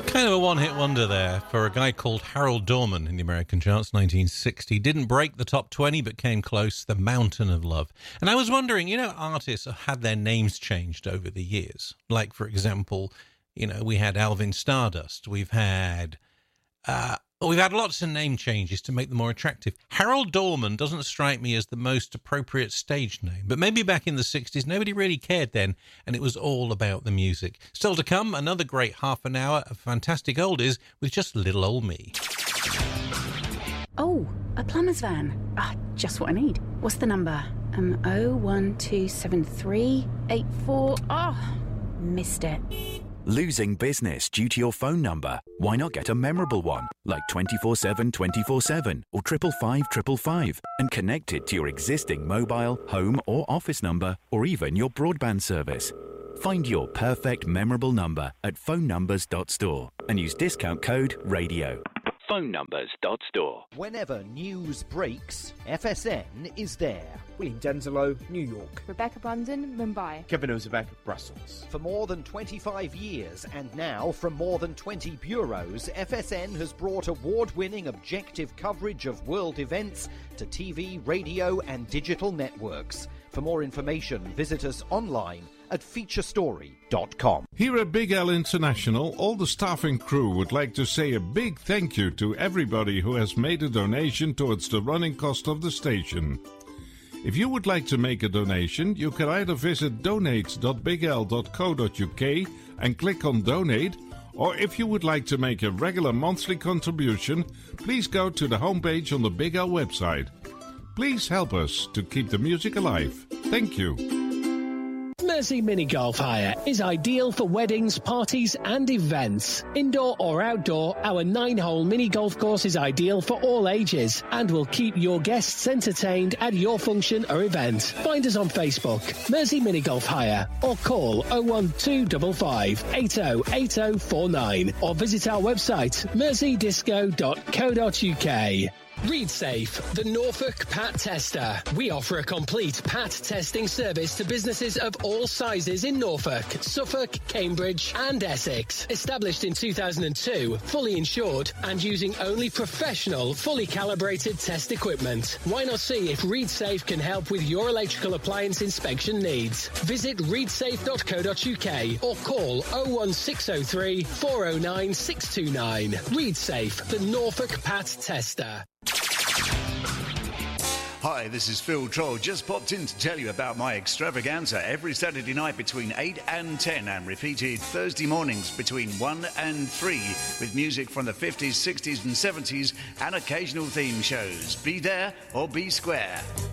Kind of a one-hit wonder there for a guy called Harold Dorman in the American charts, 1960. Didn't break the top 20, but came close. The Mountain of Love. And I was wondering, artists have had their names changed over the years. Like, for example, we had Alvin Stardust. We've had lots of name changes to make them more attractive. Harold Dorman doesn't strike me as the most appropriate stage name, but maybe back in the 60s, nobody really cared then, and it was all about the music. Still to come, another great half an hour of fantastic oldies with just little old me. Oh, a plumber's van. Just what I need. What's the number? 0127384. Missed it. Losing business due to your phone number? Why not get a memorable one, like 24/7 24/7 or 555 555, and connect it to your existing mobile, home or office number, or even your broadband service? Find your perfect memorable number at phonenumbers.store and use discount code RADIO. phonenumbers.store. Whenever news breaks, FSN is there. William Denzelo, New York. Rebecca Brandon, Mumbai. Kevin Ozebek, Brussels. For more than 25 years, and now from more than 20 bureaus, FSN has brought award-winning objective coverage of world events to TV, radio and digital networks. For more information, visit us online at featurestory.com. Here at Big L International, all the staff and crew would like to say a big thank you to everybody who has made a donation towards the running cost of the station. If you would like to make a donation, you can either visit donate.bigl.co.uk and click on donate, or if you would like to make a regular monthly contribution, please go to the homepage on the Big L website. Please help us to keep the music alive. Thank you. Mersey Mini Golf Hire is ideal for weddings, parties and events. Indoor or outdoor, our 9-hole mini golf course is ideal for all ages and will keep your guests entertained at your function or event. Find us on Facebook, Mersey Mini Golf Hire, or call 01255 808049 or visit our website merseydisco.co.uk. ReadSafe, the Norfolk Pat Tester. We offer a complete Pat testing service to businesses of all sizes in Norfolk, Suffolk, Cambridge and Essex. Established in 2002, fully insured and using only professional, fully calibrated test equipment. Why not see if ReadSafe can help with your electrical appliance inspection needs? Visit readsafe.co.uk or call 01603 409 629. ReadSafe, the Norfolk Pat Tester. Hi, this is Phil Troll. Just popped in to tell you about my extravaganza every Saturday night between 8 and 10 and repeated Thursday mornings between 1 and 3 with music from the 50s, 60s and 70s and occasional theme shows. Be there or be square.